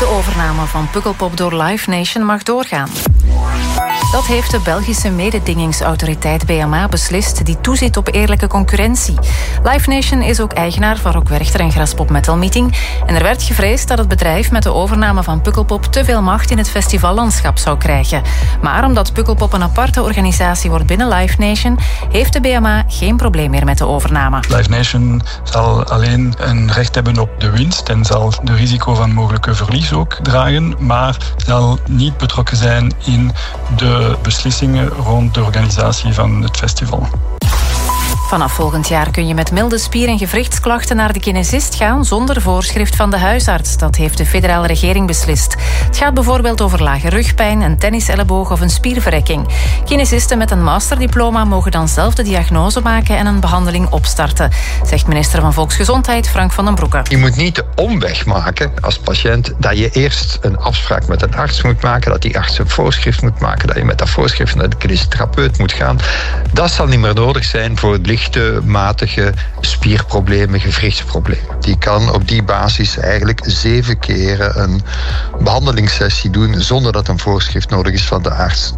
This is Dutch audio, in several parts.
De overname van Pukkelpop door Live Nation mag doorgaan. Dat heeft de Belgische mededingingsautoriteit BMA beslist, die toeziet op eerlijke concurrentie. Live Nation is ook eigenaar van Rock Werchter en Graspop Metal Meeting. En er werd gevreesd dat het bedrijf met de overname van Pukkelpop te veel macht in het festivallandschap zou krijgen. Maar omdat Pukkelpop een aparte organisatie wordt binnen Live Nation, heeft de BMA geen probleem meer met de overname. Live Nation zal alleen een recht hebben op de winst en zal de risico van mogelijke verlies ook dragen, maar zal niet betrokken zijn in de beslissingen rond de organisatie van het festival. Vanaf volgend jaar kun je met milde spier- en gewrichtsklachten naar de kinesist gaan zonder voorschrift van de huisarts. Dat heeft de federale regering beslist. Het gaat bijvoorbeeld over lage rugpijn, een tenniselleboog of een spierverrekking. Kinesisten met een masterdiploma mogen dan zelf de diagnose maken en een behandeling opstarten, zegt minister van Volksgezondheid Frank van den Broeke. Je moet niet de omweg maken als patiënt dat je eerst een afspraak met een arts moet maken, dat die arts een voorschrift moet maken, dat je met dat voorschrift naar de kinesitherapeut moet gaan. Dat zal niet meer nodig zijn voor het lichte, matige spierproblemen, gewrichtsproblemen. Die kan op die basis eigenlijk 7 keren een behandelingssessie doen zonder dat een voorschrift nodig is van de arts.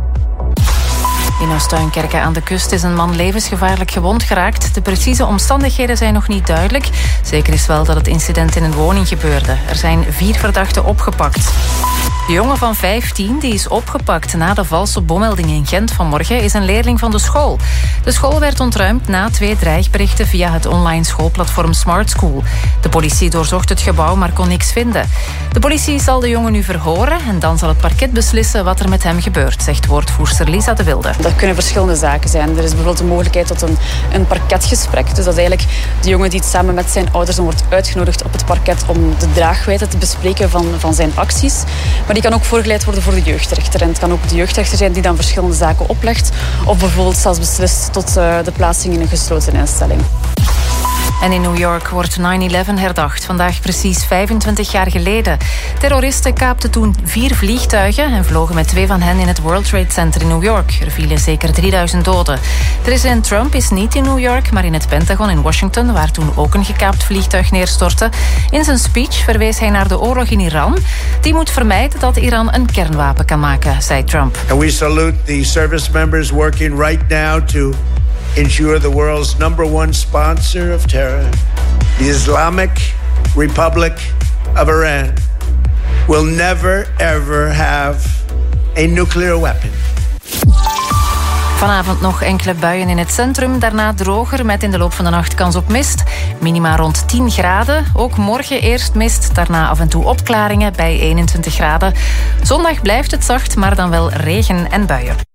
In Oostuinkerke aan de kust is een man levensgevaarlijk gewond geraakt. De precieze omstandigheden zijn nog niet duidelijk. Zeker is wel dat het incident in een woning gebeurde. Er zijn 4 verdachten opgepakt. De jongen van 15 die is opgepakt na de valse bommelding in Gent vanmorgen is een leerling van de school. De school werd ontruimd na 2 dreigberichten via het online schoolplatform Smart School. De politie doorzocht het gebouw, maar kon niks vinden. De politie zal de jongen nu verhoren en dan zal het parket beslissen wat er met hem gebeurt, zegt woordvoerster Lisa de Wilde. Dat kunnen verschillende zaken zijn. Er is bijvoorbeeld de mogelijkheid tot een parketgesprek. Dus dat is eigenlijk de jongen die samen met zijn ouders dan wordt uitgenodigd op het parket om de draagwijdte te bespreken van zijn acties. Maar die kan ook voorgeleid worden voor de jeugdrechter. En het kan ook de jeugdrechter zijn die dan verschillende zaken oplegt. Of bijvoorbeeld zelfs beslist tot de plaatsing in een gesloten instelling. En in New York wordt 9/11 herdacht. Vandaag precies 25 jaar geleden. Terroristen kaapten toen 4 vliegtuigen en vlogen met 2 van hen in het World Trade Center in New York. Er vielen zeker 3000 doden. President Trump is niet in New York, maar in het Pentagon in Washington, waar toen ook een gekaapt vliegtuig neerstortte. In zijn speech verwees hij naar de oorlog in Iran. Die moet vermijden dat Iran een kernwapen kan maken, zei Trump. And we salute the service members working right now to ensure the world's #1 sponsor of terror, the Islamic Republic of Iran, will never ever have a nuclear weapon. Vanavond nog enkele buien in het centrum, daarna droger met in de loop van de nacht kans op mist. Minima rond 10 graden. Ook morgen eerst mist, daarna af en toe opklaringen bij 21 graden. Zondag blijft het zacht, maar dan wel regen en buien.